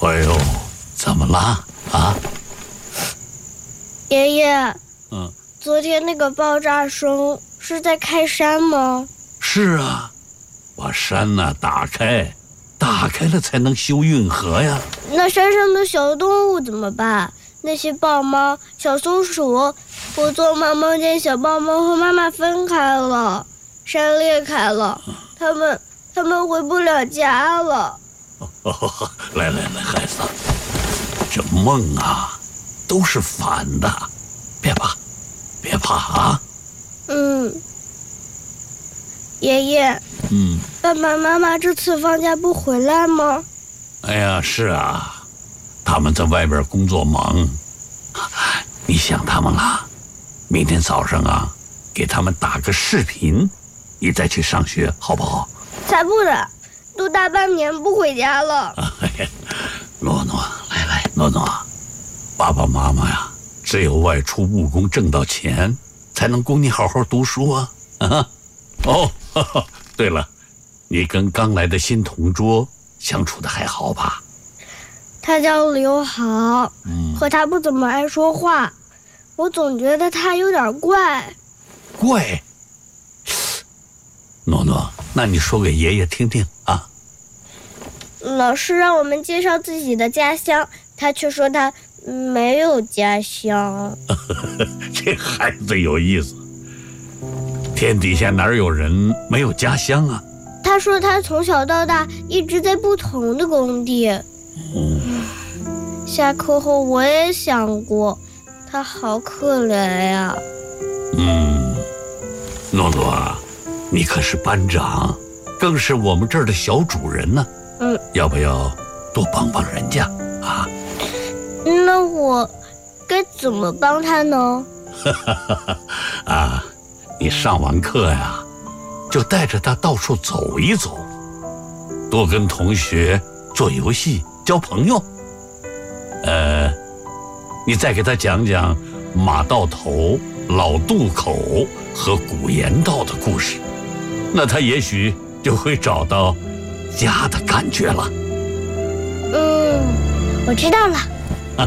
哎呦，怎么了啊？ 爷爷，昨天那个爆炸声是在开山吗？ 是啊，把山打开了才能修运河呀。 那山上的小动物怎么办？那些豹猫、小松鼠，我做梦梦见小豹猫和妈妈分开了，山裂开了，它们回不了家了。 来，孩子，这梦啊，都是反的，别怕啊。 爷爷，爸爸妈妈这次放假不回来吗？ 哎呀，是啊，他们在外边工作忙，你想他们了？明天早上啊，给他们打个视频，你再去上学，好不好？ 才不呢，都大半年不回家了。 诺诺，来，诺诺，爸爸妈妈呀，只有外出务工挣到钱，才能供你好好读书啊！对了，你跟刚来的新同桌相处的还好吧？ 他叫刘豪，和他不怎么爱说话，我总觉得他有点怪。 怪？诺诺，那你说给爷爷听听啊。 老师让我们介绍自己的家乡，他却说他没有家乡。 这孩子有意思，天底下哪有人没有家乡啊？ 他说他从小到大一直在不同的工地。下课后我也想过，他好可怜呀。 诺诺啊，你可是班长，更是我们这儿的小主人呢。要不要多帮帮人家啊？ 那我该怎么帮他呢？ 你上完课呀，就带着他到处走一走，多跟同学做游戏交朋友。你再给他讲讲马到头、老渡口和古言道的故事，那他也许就会找到家的感觉了。 我知道了。